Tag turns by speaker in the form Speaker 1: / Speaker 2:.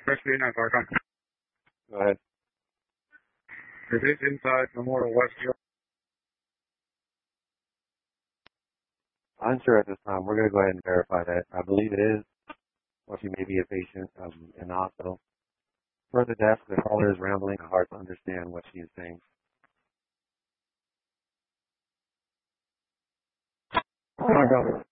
Speaker 1: First Vietnam Car.
Speaker 2: Go ahead.
Speaker 1: Is this inside Memorial Westfield?
Speaker 2: Unsure at this time. We're going to go ahead and verify that. I believe it is, or she may be a patient in the hospital. For the desk, the caller is rambling. It's hard to understand what she is saying.
Speaker 1: Oh my God.